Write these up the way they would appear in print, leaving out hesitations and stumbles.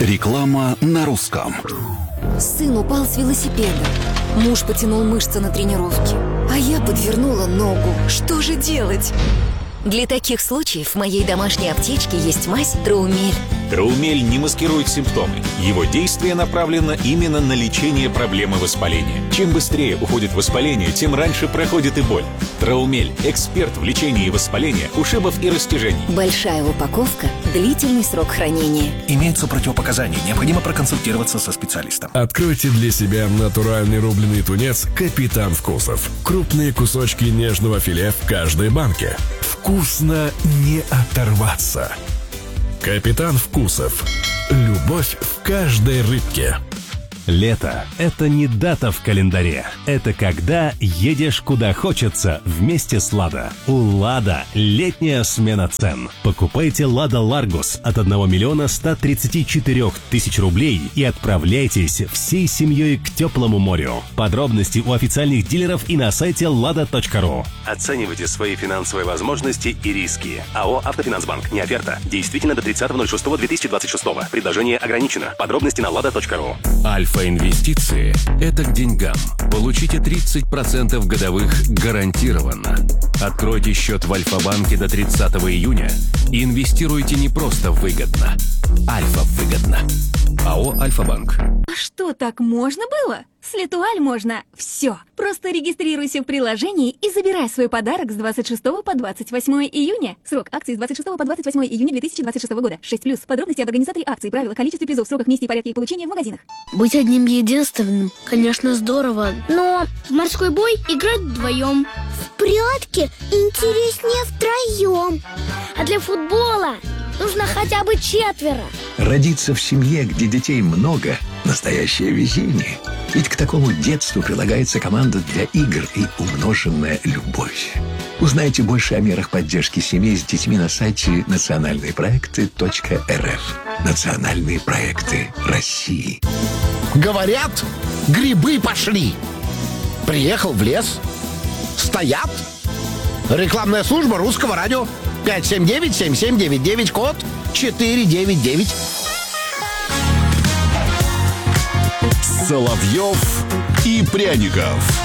Реклама на русском. Сын упал с велосипеда. Муж потянул мышцы на тренировке. А я подвернула ногу. Что же делать? Для таких случаев в моей домашней аптечке есть мазь Траумель. Траумель не маскирует симптомы. Его действие направлено именно на лечение проблемы воспаления. Чем быстрее уходит воспаление, тем раньше проходит и боль. Траумель – эксперт в лечении воспаления, ушибов и растяжений. Большая упаковка, длительный срок хранения. Имеются противопоказания. Необходимо проконсультироваться со специалистом. Откройте для себя натуральный рубленый тунец «Капитан Вкусов». Крупные кусочки нежного филе в каждой банке. Вкусно не оторваться. «Капитан Вкусов». Любовь в каждой рыбке. Лето – это не дата в календаре. Это когда едешь куда хочется вместе с «Лада». У «Лада» летняя смена цен. Покупайте «Лада Ларгус» от 1 миллиона 134 тысяч рублей и отправляйтесь всей семьей к теплому морю. Подробности у официальных дилеров и на сайте lada.ru. Оценивайте свои финансовые возможности и риски. АО «Автофинансбанк». Не оферта. Действительно до 30.06.2026. Предложение ограничено. Подробности на lada.ru. Альфа-инвестиции – это к деньгам. Получите 30% годовых гарантированно. Откройте счет в Альфа-банке до 30 июня и инвестируйте не просто выгодно. Альфа-выгодно. АО «Альфа-банк». А что, так можно было? С Летуаль можно все. Просто регистрируйся в приложении и забирай свой подарок с 26 по 28 июня. Срок акции с 26 по 28 июня 2026 года. 6+. Подробности об организаторе акции, правила, количестве призов, сроках внести, порядке их получения в магазинах. Быть одним единственным, конечно, здорово. Но в морской бой играть вдвоем. В прятки интереснее втроем. А для футбола нужно хотя бы 4. Родиться в семье, где детей много – настоящее везение. Ведь к такому детству прилагается команда для игр и умноженная любовь. Узнайте больше о мерах поддержки семей с детьми на сайте национальныепроекты.рф. Национальные проекты России. Говорят, грибы пошли. Приехал в лес. Стоят. Рекламная служба русского радио. 579-7799, код 499. Соловьев и Пряников.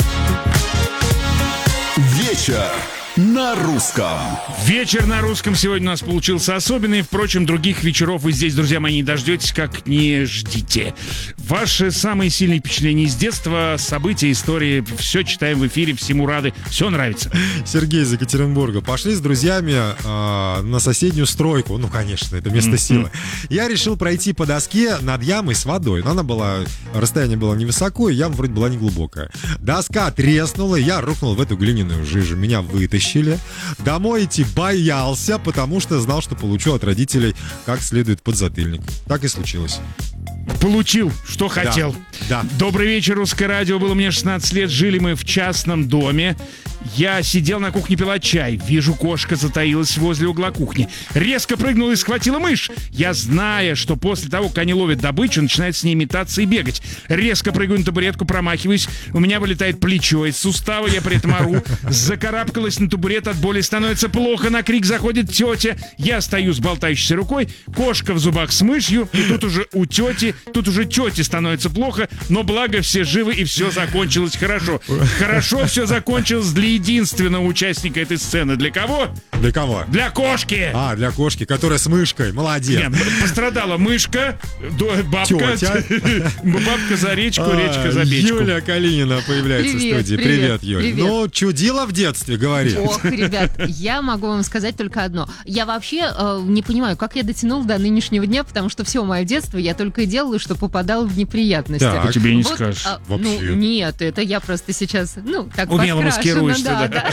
Вечер на русском. Вечер на русском сегодня у нас получился особенный. Впрочем, других вечеров вы здесь, друзья мои, не дождетесь, как не ждите. Ваши самые сильные впечатления из детства, события, истории, все читаем в эфире, всему рады, все нравится. Сергей из Екатеринбурга. Пошли с друзьями на соседнюю стройку. Ну, конечно, это место силы. Я решил пройти по доске над ямой с водой. Но расстояние было невысоко, и яма вроде была неглубокая. Доска треснула, я рухнул в эту глиняную жижу. Меня вытащили. Домой идти боялся, потому что знал, что получу от родителей как следует подзатыльник. Так и случилось. Получил, что хотел. Да. Добрый вечер, Русское радио. Было мне 16 лет, жили мы в частном доме. Я сидел на кухне, пила чай. Вижу, кошка затаилась возле угла кухни. Резко прыгнула и схватила мышь. Я, зная, что после того, как они ловят добычу, начинает с ней метаться и бегать. Резко прыгаю на табуретку, промахиваюсь. У меня вылетает плечо из сустава, я при этом ору. Закарабкалась на табурет, от боли становится плохо. На крик заходит тетя. Я стою с болтающейся рукой. Кошка в зубах с мышью. И тут уже тете становится плохо. Но благо все живы и все закончилось хорошо. Хорошо все закончилось для единственного участника этой сцены. Для кого? Для кого? Для кошки. Для кошки, которая с мышкой. Молодец. Нет, пострадала мышка, бабка. Тетя. Бабка за речку, речка за бечку. Юля Калинина появляется в студии. Привет, Юля. Привет. Ну, чудила в детстве, говори. Ох, ребят, я могу вам сказать только одно. Я вообще не понимаю, как я дотянула до нынешнего дня, потому что все мое детство я только и делала, что попадала в неприятности. Так, тебе не скажешь. Ну, нет, это я просто сейчас, так умело маскируешься, да.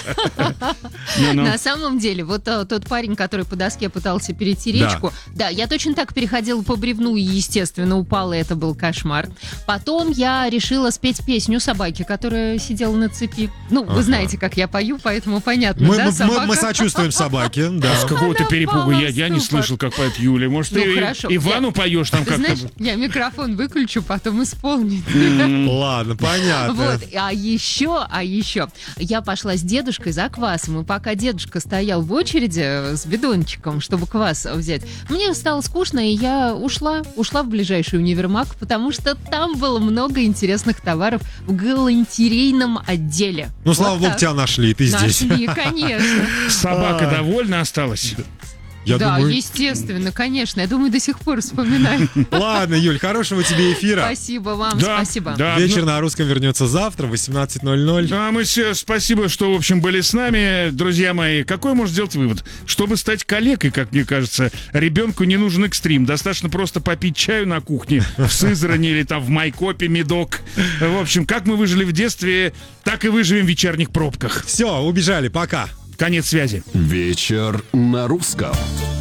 На самом деле, вот тот парень, который по доске пытался перейти речку, да, я точно так переходила по бревну и, естественно, упала, и это был кошмар. Потом я решила спеть песню собаки, которая сидела на цепи. Вы знаете, как я пою, поэтому понятно, да, собака? Мы сочувствуем собаке, да. С какого-то перепуга я не слышал, как поет Юля. Может, ты Ивану поешь там как-то? Знаешь, я микрофон выключу, потом исполню. Ладно, понятно. Вот, а еще я пошла с дедушкой за квасом, и пока дедушка стоял в очереди с бидончиком, чтобы квас взять. Мне стало скучно, и я ушла в ближайший универмаг, потому что там было много интересных товаров в галантерейном отделе. Ну, слава богу, тебя нашли, ты здесь. Нашли, конечно. Собака довольна осталась? Да, естественно, конечно. Я думаю, до сих пор вспоминаю. Ладно, Юль, хорошего тебе эфира. Спасибо вам, спасибо. Вечер на русском вернется завтра в 18:00. Да, мы все спасибо, что, в общем, были с нами. Друзья мои, какой можно сделать вывод? Чтобы стать калекой, как мне кажется, ребенку не нужен экстрим. Достаточно просто попить чаю на кухне в Сызрани или там в Майкопе, Медок. В общем, как мы выжили в детстве, так и выживем в вечерних пробках. Все, убежали, пока. Конец связи. Вечер на русском.